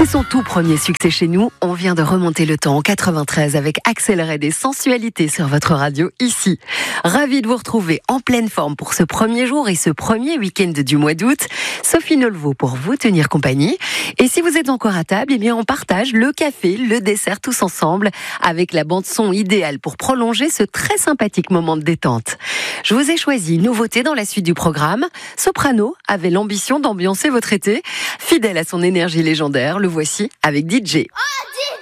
son tout premier succès chez nous, on vient de remonter le temps en 93 avec Axel Red et Sensualité sur votre radio ici. Ravi de vous retrouver en pleine forme pour ce premier jour et ce premier week-end du mois d'août. Sophie Nolveau pour vous tenir compagnie. Et si vous êtes encore à table, eh bien on partage le café, le dessert tous ensemble avec la bande son idéale pour prolonger ce très sympathique moment de détente. Je vous ai choisi une nouveauté dans la suite du programme. Soprano avait l'ambition d'ambiancer votre été. Fidèle à son énergie légendaire, le voici avec DJ. Oh, DJ